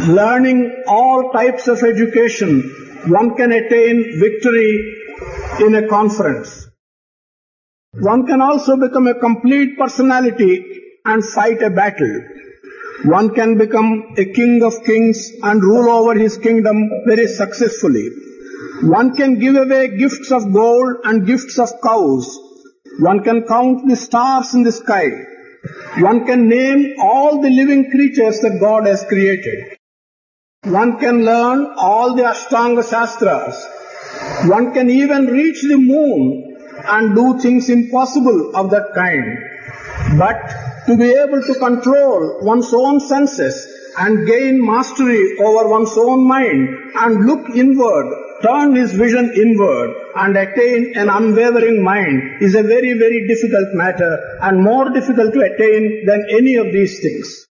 learning all types of education, one can attain victory in a conference. One can also become a complete personality and fight a battle. One can become a king of kings and rule over his kingdom very successfully. One can give away gifts of gold and gifts of cows. One can count the stars in the sky. One can name all the living creatures that God has created. One can learn all the Ashtanga Shastras. One can even reach the moon and do things impossible of that kind. But to be able to control one's own senses and gain mastery over one's own mind and look inward, turn his vision inward and attain an unwavering mind is a very, very difficult matter and more difficult to attain than any of these things.